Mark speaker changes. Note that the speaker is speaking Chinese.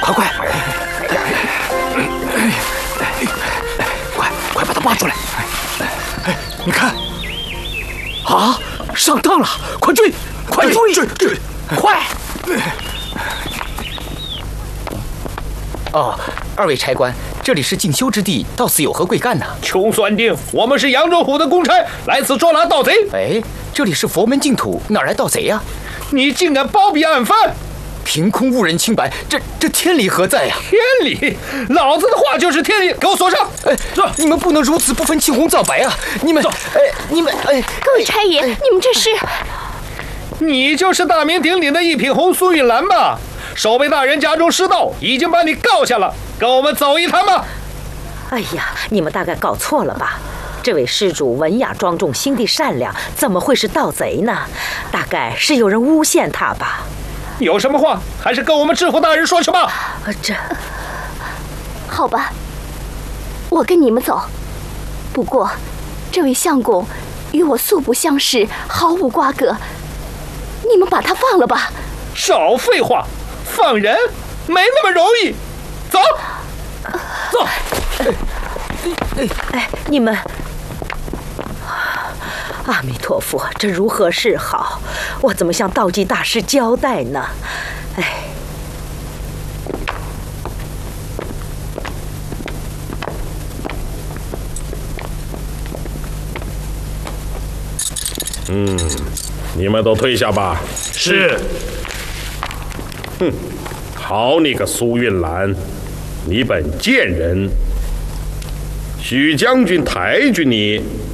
Speaker 1: 快！快把他扒出来！你看，啊，上当了！快追！快！哦，二位差官，这里是禁修之地，到此有何贵干呢？
Speaker 2: 穷酸丁，我们是扬州府的公差，来此捉拿盗贼。
Speaker 1: 哎，这里是佛门净土，哪来盗贼呀？
Speaker 2: 你竟敢包庇案犯！
Speaker 1: 凭空误人清白，这天理何在呀？
Speaker 2: 天理，老子的话就是天理，给我锁上！
Speaker 1: 哎，你们不能如此不分青红皂白啊！你们，
Speaker 3: 各位差爷，你们这是？
Speaker 2: 你就是大名鼎鼎的一品红苏玉兰吧？守备大人家中失盗，已经把你告下了，跟我们走一趟吧。
Speaker 4: 哎呀，你们大概搞错了吧？这位施主文雅庄重，心地善良，怎么会是盗贼呢？大概是有人诬陷他吧。
Speaker 2: 有什么话，还是跟我们知府大人说去吧。
Speaker 3: 好吧，我跟你们走。不过，这位相公与我素不相识，毫无瓜葛，你们把他放了吧。
Speaker 2: 少废话，放人没那么容易。走，走。
Speaker 4: 你们，阿弥陀佛，这如何是好？我怎么向道济大师交代呢？哎。
Speaker 5: 你们都退下吧。
Speaker 2: 是。
Speaker 5: 哼，好你个苏运兰，你本贱人！许将军抬举你，